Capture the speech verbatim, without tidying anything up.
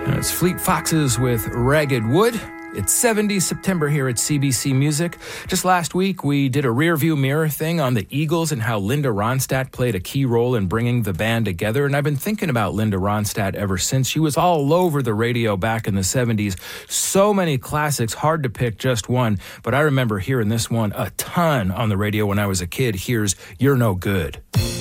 And it's Fleet Foxes with Ragged Wood. It's seventies September here at C B C Music. Just last week, we did a rearview mirror thing on the Eagles and how Linda Ronstadt played a key role in bringing the band together. And I've been thinking about Linda Ronstadt ever since. She was all over the radio back in the seventies. So many classics, hard to pick just one. But I remember hearing this one a ton on the radio when I was a kid. Here's You're No Good.